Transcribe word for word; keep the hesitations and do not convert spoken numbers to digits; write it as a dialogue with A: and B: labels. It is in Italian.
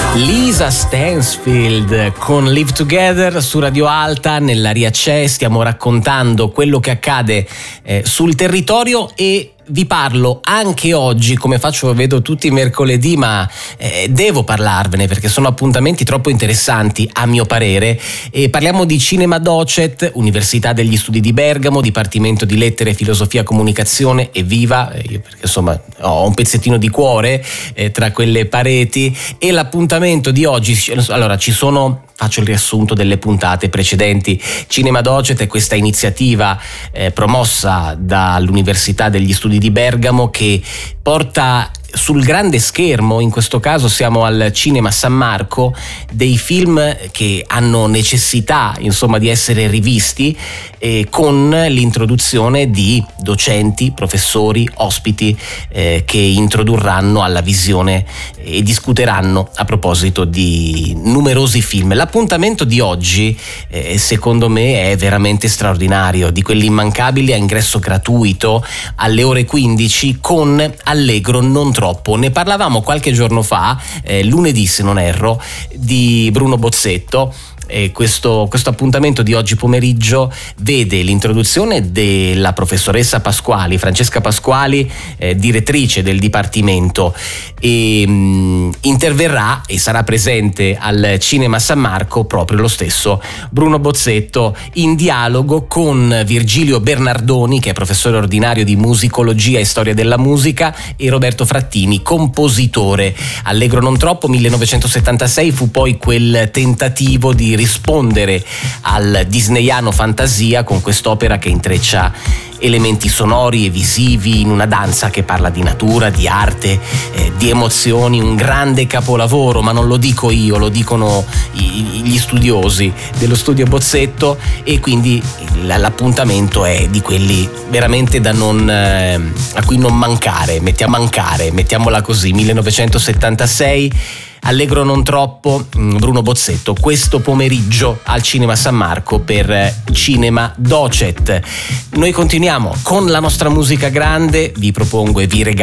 A: Lisa Stansfield con Live Together su Radio Alta. Nell'aria c'è, stiamo raccontando quello che accade eh, sul territorio e vi parlo anche oggi, come faccio, vedo tutti i mercoledì, ma eh, devo parlarvene perché sono appuntamenti troppo interessanti a mio parere. E parliamo di Cinema Docet, Università degli Studi di Bergamo, Dipartimento di Lettere, Filosofia, Comunicazione. Evviva, eh, io perché insomma ho un pezzettino di cuore eh, tra quelle pareti. E l'appuntamento di oggi, allora ci sono... Faccio il riassunto delle puntate precedenti. Cinema Docet è questa iniziativa eh, promossa dall'Università degli Studi di Bergamo che porta sul grande schermo, in questo caso siamo al Cinema San Marco, dei film che hanno necessità insomma di essere rivisti eh, con l'introduzione di docenti, professori, ospiti eh, che introdurranno alla visione e discuteranno a proposito di numerosi film. L'appuntamento di oggi eh, secondo me è veramente straordinario, di quelli immancabili, a ingresso gratuito alle ore quindici con Allegro non troppo. Ne parlavamo qualche giorno fa, eh, lunedì se non erro, di Bruno Bozzetto. E questo, questo appuntamento di oggi pomeriggio vede l'introduzione della professoressa Pasquali, Francesca Pasquali, eh, direttrice del Dipartimento, e mh, interverrà e sarà presente al Cinema San Marco proprio lo stesso Bruno Bozzetto, in dialogo con Virgilio Bernardoni, che è professore ordinario di musicologia e storia della musica, e Roberto Frattini, compositore. Allegro non troppo, millenovecentosettantasei, fu poi quel tentativo di rispondere al disneyano fantasia con quest'opera che intreccia elementi sonori e visivi in una danza che parla di natura, di arte, eh, di emozioni, un grande capolavoro, ma non lo dico io, lo dicono i, gli studiosi dello studio Bozzetto, e quindi l'appuntamento è di quelli veramente da non eh, a cui non mancare, mettiamo mancare, mettiamola così. millenovecentosettantasei, Allegro non troppo, Bruno Bozzetto, questo pomeriggio al Cinema San Marco per Cinema Docet. Noi continuiamo con la nostra musica grande, vi propongo e vi regalo